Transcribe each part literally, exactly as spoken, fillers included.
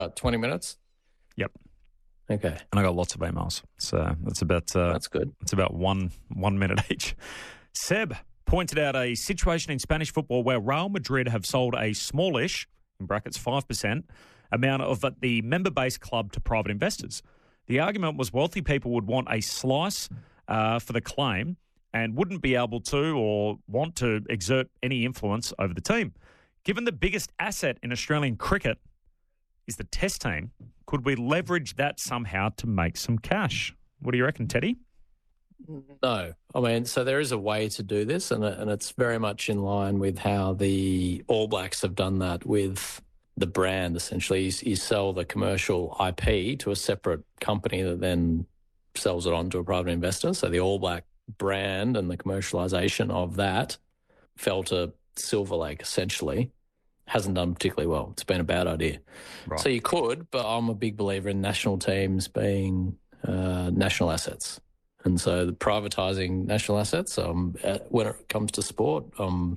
Uh, twenty minutes? Yep. Okay. And I got lots of emails. So that's about uh, That's good. It's about one one minute each. Seb pointed out a situation in Spanish football where Real Madrid have sold a smallish, in brackets five percent, amount of the member-based club to private investors. The argument was wealthy people would want a slice uh, for the claim and wouldn't be able to or want to exert any influence over the team. Given the biggest asset in Australian cricket is the Test team, could we leverage that somehow to make some cash? What do you reckon, Teddy? No. I mean, so there is a way to do this, and, and it's very much in line with how the All Blacks have done that with the brand, essentially. You, you sell the commercial I P to a separate company that then sells it on to a private investor. So the All Black brand and the commercialisation of that fell to Silver Lake, essentially. Hasn't done particularly well. It's been a bad idea. Right. So you could, but I'm a big believer in national teams being uh, national assets. And so the privatising national assets, um, uh, when it comes to sport, um,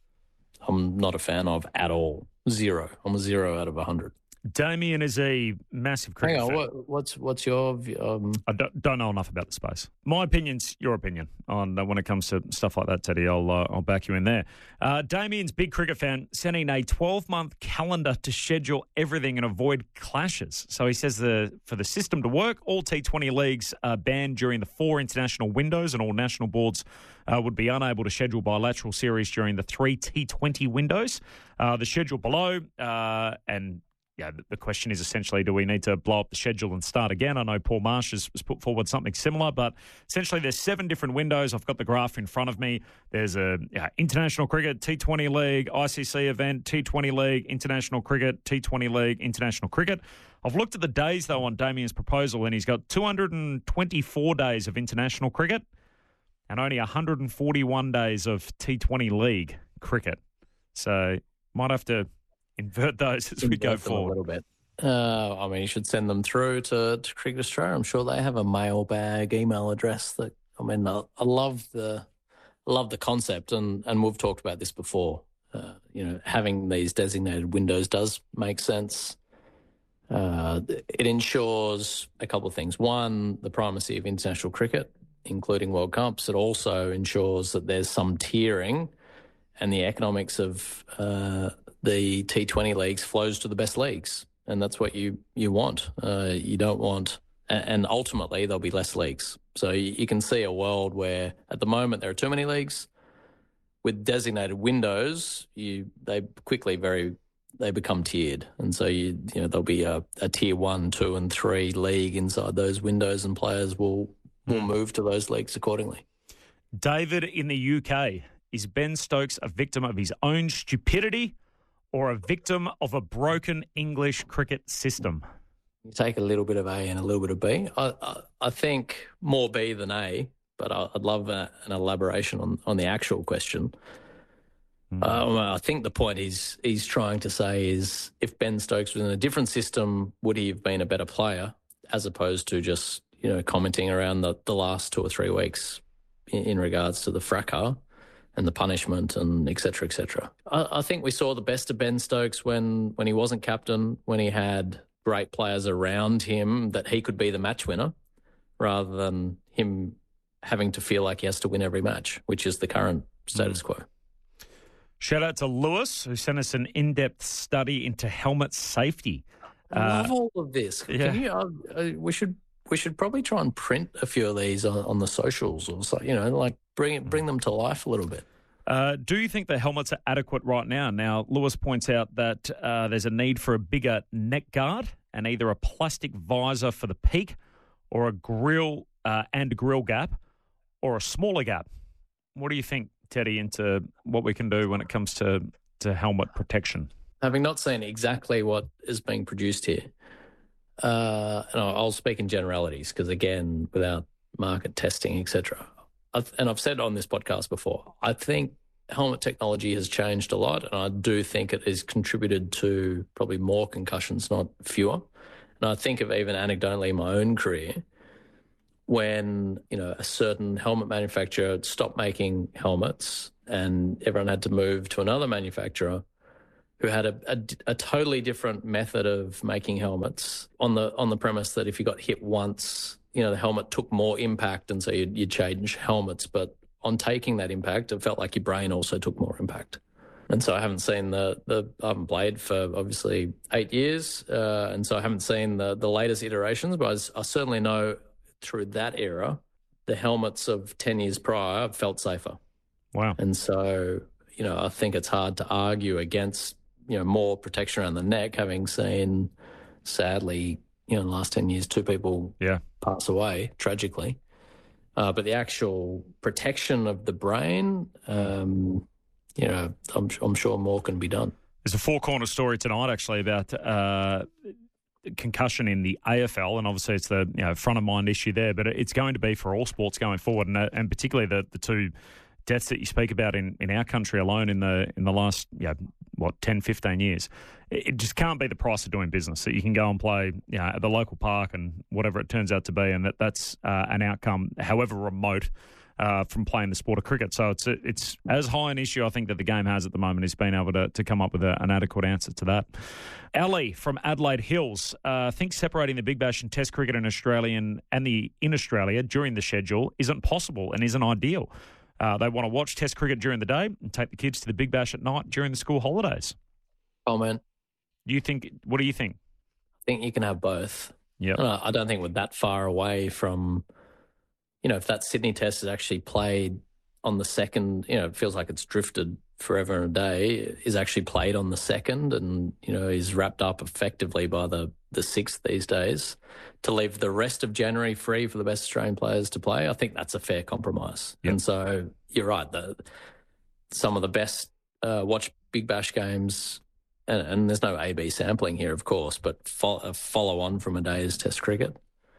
I'm not a fan of at all. Zero. I'm a zero out of a hundred. Damien is a massive cricket Hang on, fan. what, what's what's your view? Um... I don't, don't know enough about the space. My opinion's your opinion on uh, when it comes to stuff like that, Teddy. I'll uh, I'll back you in there. Uh, Damien's big cricket fan, sending a twelve-month calendar to schedule everything and avoid clashes. So he says the for the system to work, all T twenty leagues are banned during the four international windows, and all national boards uh, would be unable to schedule bilateral series during the three T twenty windows. Uh, the schedule below uh, and. Yeah, the question is essentially, do we need to blow up the schedule and start again? I know Paul Marsh has, has put forward something similar, but essentially there's seven different windows. I've got the graph in front of me. There's a yeah, international cricket, T twenty league, I C C event, T twenty league, international cricket, T twenty league, international cricket. I've looked at the days, though, on Damien's proposal, and he's got two hundred twenty-four days of international cricket and only one hundred forty-one days of T twenty league cricket. So might have to invert those as Invert we go them forward. A little bit. Uh, I mean, you should send them through to, to Cricket Australia. I'm sure they have a mailbag email address. That I mean, I, I love the I love the concept, and, and we've talked about this before. Uh, you know, having these designated windows does make sense. Uh, it ensures a couple of things. One, the primacy of international cricket, including World Cups. It also ensures that there's some tiering, and the economics of uh, the T twenty leagues flows to the best leagues, and that's what you you want. Uh, you don't want, and ultimately there'll be less leagues. So you, you can see a world where at the moment there are too many leagues. With designated windows, you they quickly very they become tiered, and so you you know there'll be a, a tier one, two, and three league inside those windows, and players will will move to those leagues accordingly. David in the U K, is Ben Stokes a victim of his own stupidity or a victim of a broken English cricket system? You take a little bit of A and a little bit of B. I, I, I think more B than A, but I, I'd love a, an elaboration on, on the actual question. Mm. Um, I think the point he's, he's trying to say is if Ben Stokes was in a different system, would he have been a better player, as opposed to just, you know, commenting around the, the last two or three weeks in, in regards to the fracas and the punishment and et cetera, et cetera. I, I think we saw the best of Ben Stokes when, when he wasn't captain, when he had great players around him that he could be the match winner rather than him having to feel like he has to win every match, which is the current status quo. Shout out to Lewis, who sent us an in-depth study into helmet safety. I love uh, all of this. Can yeah. you, uh, uh, we should we should probably try and print a few of these on, on the socials or so, you know, like bring it, bring them to life a little bit. Uh, do you think the helmets are adequate right now? Now, Lewis points out that uh, there's a need for a bigger neck guard and either a plastic visor for the peak or a grill uh, and grill gap or a smaller gap. What do you think, Teddy, into what we can do when it comes to, to helmet protection? Having not seen exactly what is being produced here, uh, and I'll speak in generalities because, again, without market testing, et cetera, and I've said on this podcast before, I think helmet technology has changed a lot, and I do think it has contributed to probably more concussions, not fewer. And I think of even anecdotally in my own career, when, you know, a certain helmet manufacturer stopped making helmets and everyone had to move to another manufacturer, who had a, a, a totally different method of making helmets on the on the premise that if you got hit once, you know, the helmet took more impact, and so you'd, you'd change helmets. But on taking that impact, it felt like your brain also took more impact. And so I haven't seen the, the I haven't played for obviously eight years, uh, and so I haven't seen the, the latest iterations, but I, I certainly know through that era, the helmets of ten years prior felt safer. Wow. And so, you know, I think it's hard to argue against, you know, more protection around the neck, having seen, sadly, you know, in the last ten years, two people yeah. pass away tragically. Uh, but the actual protection of the brain, um, you know, I'm, I'm sure more can be done. There's a four-corner story tonight, actually, about uh, concussion in the A F L, and obviously it's the you know front-of-mind issue there, but it's going to be for all sports going forward, and, uh, and particularly the, the two deaths that you speak about in, in our country alone in the in the last, you know, what, ten, fifteen years. It just can't be the price of doing business, that you can go and play, you know, at the local park and whatever it turns out to be, and that that's uh, an outcome, however remote, uh, from playing the sport of cricket. So it's a, it's as high an issue, I think, that the game has at the moment, is being able to, to come up with a, an adequate answer to that. Ali from Adelaide Hills uh, thinks separating the Big Bash and Test cricket in Australian and the in Australia during the schedule isn't possible and isn't ideal. Uh, they want to watch Test cricket during the day and take the kids to the Big Bash at night during the school holidays. Oh, man. Do you think? What do you think? I think you can have both. Yeah. I don't think we're that far away from, you know, if that Sydney Test is actually played on the second, you know, it feels like it's drifted forever and a day, is actually played on the second and, you know, is wrapped up effectively by the, the sixth these days, to leave the rest of January free for the best Australian players to play. I think that's a fair compromise. Yep. And so you're right, the, some of the best uh, watch Big Bash games, and, and there's no A B sampling here, of course, but fo- a follow on from a day's Test cricket.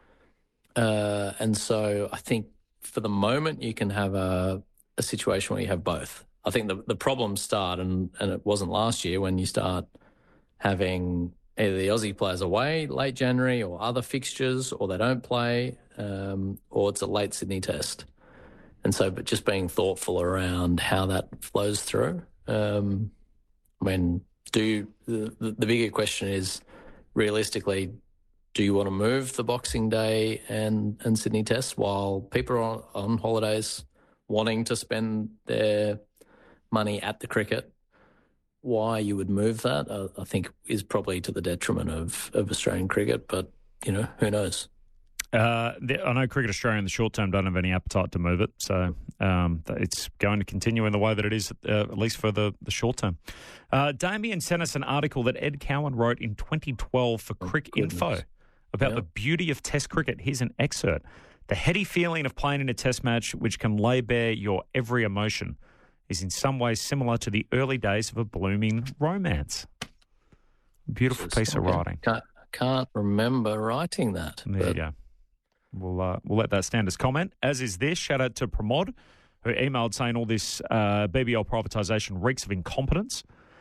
Uh, and so I think for the moment you can have a, a situation where you have both. I think the, the problems start, and, and it wasn't last year, when you start having either the Aussie players away late January or other fixtures, or they don't play, um, or it's a late Sydney Test. And so, but just being thoughtful around how that flows through. Um, I mean, do you, the, the bigger question is, realistically, do you want to move the Boxing Day and, and Sydney Test while people are on, on holidays wanting to spend their money at the cricket? Why you would move that, uh, I think, is probably to the detriment of, of Australian cricket, but, you know, who knows? Uh, the, I know Cricket Australia in the short term don't have any appetite to move it, so um, it's going to continue in the way that it is, uh, at least for the, the short term. Uh, Damien sent us an article that Ed Cowan wrote in twenty twelve for oh, Crick goodness. Info about yep. the beauty of Test cricket. Here's an excerpt. The heady feeling of playing in a Test match, which can lay bare your every emotion, is in some ways similar to the early days of a blooming romance. Beautiful piece of writing. Can't, can't remember writing that. There but... you go. We'll, uh, we'll let that stand as comment, as is this. Shout out to Pramod, who emailed saying all this uh, B B L privatisation reeks of incompetence.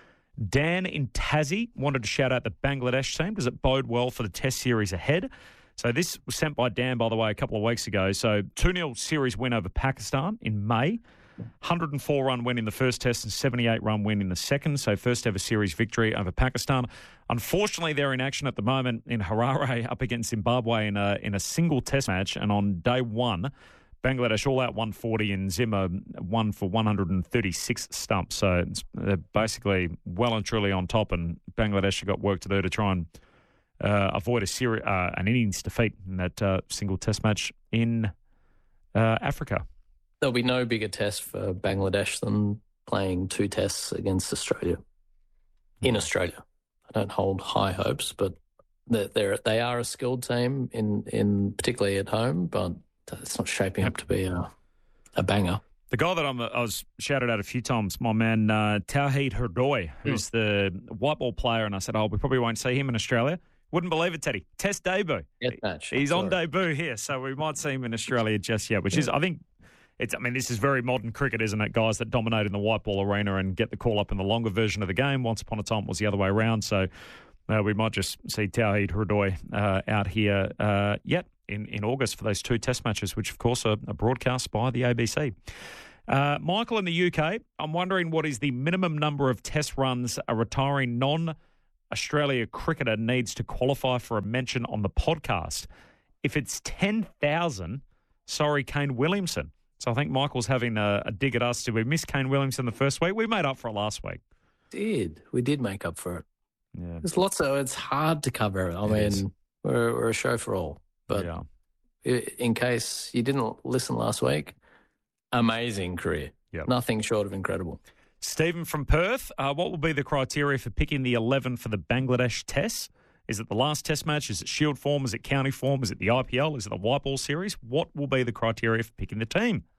Dan in Tassie wanted to shout out the Bangladesh team. Does it bode well for the Test series ahead? So this was sent by Dan, by the way, a couple of weeks ago. So two nil series win over Pakistan in May. one hundred four run win in the first Test and seventy-eight run win in the second. So first ever series victory over Pakistan. Unfortunately, they're in action at the moment in Harare up against Zimbabwe in a in a single Test match. And on day one, Bangladesh all out one forty and Zimmer won for one hundred thirty-six stumps. So it's, they're basically well and truly on top, and Bangladesh have got work to do to try and uh, avoid a seri- uh, an innings defeat in that uh, single Test match in uh, Africa. There'll be no bigger test for Bangladesh than playing two tests against Australia. In Australia. I don't hold high hopes, but they're, they're, they are a skilled team, in, in particularly at home, but it's not shaping up to be a, a banger. The guy that I'm, I was shouted out a few times, my man uh, Tawhid Hurdoy, who's mm. the white ball player, and I said, oh, we probably won't see him in Australia. Wouldn't believe it, Teddy. Test debut. Match. He's Sorry. on debut here, so we might see him in Australia just yet, which is, I think, It's, I mean, this is very modern cricket, isn't it? Guys that dominate in the white ball arena and get the call up in the longer version of the game. Once upon a time, it was the other way around. So uh, we might just see Tawhid Hurdoy uh, out here uh, yet in, in August for those two Test matches, which, of course, are, are broadcast by the A B C. Uh, Michael in the U K, I'm wondering what is the minimum number of test runs a retiring non-Australia cricketer needs to qualify for a mention on the podcast. If it's ten thousand, sorry, Kane Williamson. So I think Michael's having a, a dig at us. Did we miss Kane Williamson the first week? We made up for it last week. Did. We did make up for it. Yeah. There's lots of, it's hard to cover. I It mean, is. we're, we're a show for all. But Yeah. i- in case you didn't listen last week, amazing career. Yep. Nothing short of incredible. Stephen from Perth, uh, what will be the criteria for picking the eleven for the Bangladesh Tests? Is it the last Test match? Is it Shield form? Is it county form? Is it the I P L? Is it the White Ball Series? What will be the criteria for picking the team?